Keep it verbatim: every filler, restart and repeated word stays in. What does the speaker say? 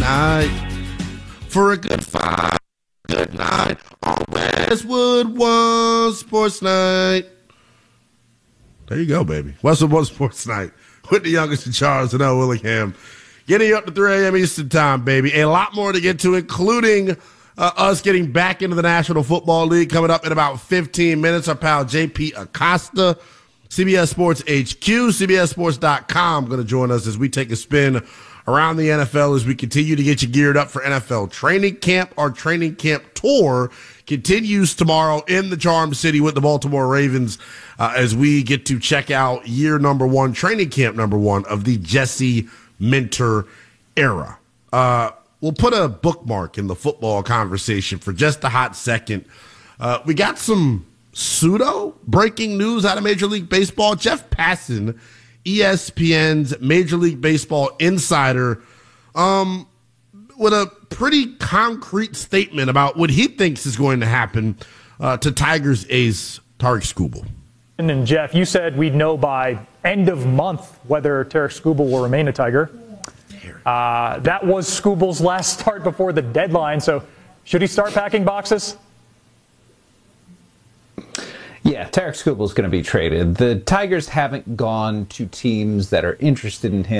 night for a good fight. Good night on Westwood One Sports Night. There you go, baby. Westwood One Sports Night with the youngest in Charles and L. Willingham. Getting you up to three a.m. Eastern Time, baby. A lot more to get to, including uh, us getting back into the National Football League coming up in about fifteen minutes. Our pal J P Acosta, C B S Sports H Q, C B S Sports dot com, going to join us as we take a spin around the N F L as we continue to get you geared up for N F L training camp. Our training camp tour continues tomorrow in the Charm City with the Baltimore Ravens uh, as we get to check out year number one, training camp number one of the Jesse Minter era. Uh, we'll put a bookmark in the football conversation for just a hot second. Uh, we got some pseudo breaking news out of Major League Baseball. Jeff Passan, E S P N's Major League Baseball insider, um, with a pretty concrete statement about what he thinks is going to happen uh, to Tigers ace Tarik Skubal. And Jeff, you said we'd know by end of month whether Tarik Skubal will remain a Tiger. Uh, that was Skubal's last start before the deadline, so should he start packing boxes? Yeah, Tarik Skubal is going to be traded. The Tigers haven't gone to teams that are interested in him.